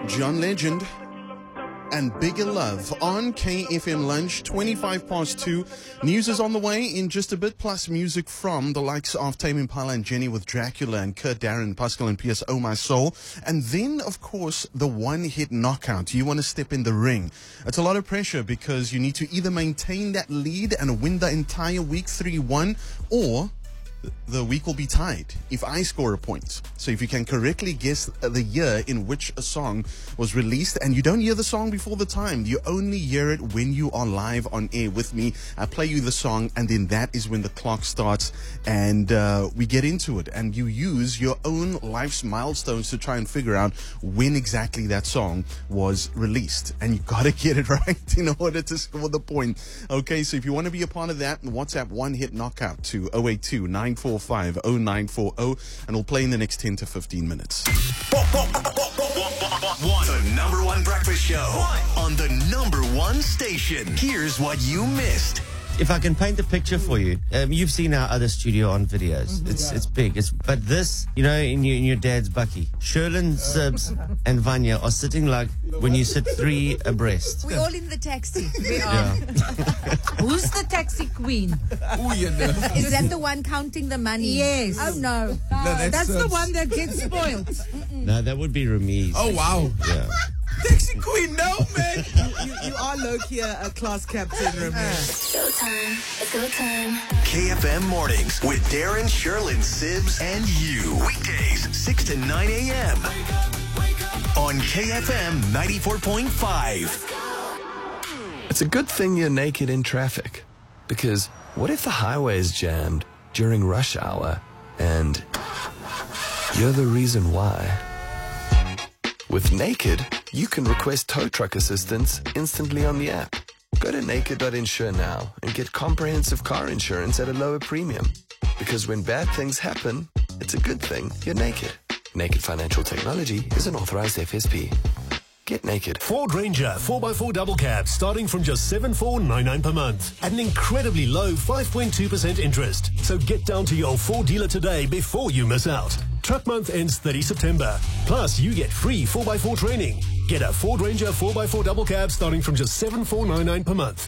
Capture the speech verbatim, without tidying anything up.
John Legend and Bigger Love on K F M Lunch, twenty-five past two. News is on the way in just a bit, plus music from the likes of Tame Impala and Jenny with Dracula and Kurt Darren, Pascal and P S Oh My Soul. And then, of course, the one-hit knockout. You want to step in the ring. It's a lot of pressure because you need to either maintain that lead and win the entire week three one, or the week will be tied if I score a point. So if you can correctly guess the year in which a song was released, and you don't hear the song before the time, you only hear it when you are live on air with me. I play you the song, and then that is when the clock starts, and uh, we get into it, and you use your own life's milestones to try and figure out when exactly that song was released, and you gotta get it right in order to score the point. Okay, so if you want to be a part of that, WhatsApp One Hit Knockout to oh eight two, nine four five, oh nine four oh, and we'll play in the next ten to fifteen minutes. One, the number one breakfast show on the number one station. Here's what you missed. If I can paint a picture for you, um, you've seen our other studio on videos. Mm-hmm, it's yeah. it's big. It's but this, you know, in your, in your dad's bucky, Sherlyn, Sibs, and Vanya are sitting like when you sit three abreast. We're all in the taxi. We are. Yeah. Who's the taxi queen? Oh, you know. Is that the one counting the money? Yes. Oh no. No, that's, that's uh, the one that gets spoiled. No, that would be Ramiz. Oh wow. Yeah. Taxi queen, no man. You, you are low-key a, a class captain, Ramiz. Showtime. It's go time. K F M Mornings with Darren, Sherlyn, Sibs, and you. Weekdays, six to nine a.m. on K F M ninety-four point five. It's a good thing you're naked in traffic, because what if the highway is jammed during rush hour and you're the reason why? With Naked, you can request tow truck assistance instantly on the app. Go to naked dot insure now and get comprehensive car insurance at a lower premium. Because when bad things happen, it's a good thing you're naked. Naked Financial Technology is an authorized F S P. Get naked. Ford Ranger four by four double cab starting from just seven thousand four hundred ninety-nine per month at an incredibly low five point two percent interest. So get down to your Ford dealer today before you miss out. Truck month ends thirtieth September. Plus, you get free four by four training. Get a Ford Ranger four by four double cab starting from just seven thousand four hundred ninety-nine per month.